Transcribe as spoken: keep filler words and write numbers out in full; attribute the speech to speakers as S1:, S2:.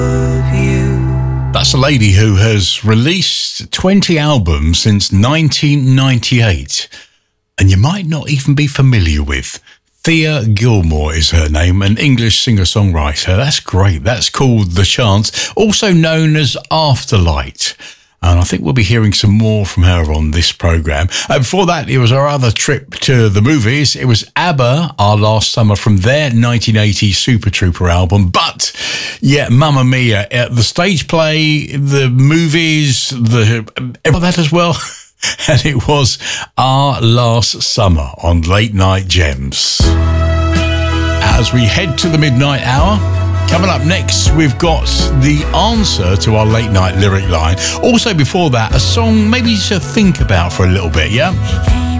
S1: That's a lady who has released twenty albums since nineteen ninety-eight, and you might not even be familiar with. Thea Gilmore is her name, an English singer-songwriter. That's great. That's called The Chance, also known as Afterlight. And I think we'll be hearing some more from her on this programme. Uh, before that, it was our other trip to the movies. It was ABBA, Our Last Summer, from their nineteen eighty Super Trooper album. But, yeah, Mamma Mia, uh, the stage play, the movies, the all that as well. And it was Our Last Summer on Late Night Gems. As we head to the midnight hour, coming up next, we've got the answer to our late night lyric line. Also before that, a song maybe to think about for a little bit, yeah?